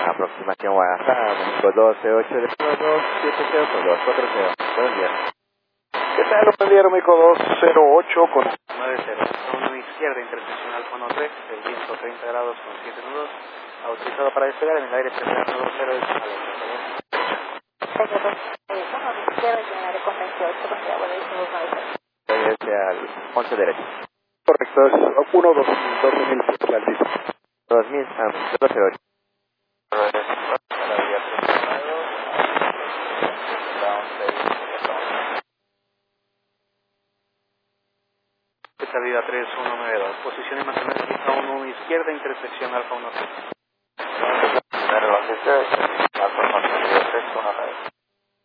Aproximación WhatsApp, México 128 de 270 con 240. Buenos días. ¿Qué tal? Buen día, México 208 con 90, una izquierda interseccional con 3, el viento 30 grados con 7 nudos, autorizado para despegar en el aire presionado 0 es a Una izquierda llena de con 28, con agua de 290. Al 11 derecho. correcto, es 1-2000 al listo. 2000, 208. salida 3192, posición y mantener pista 1 izquierda, intersección alfa 13.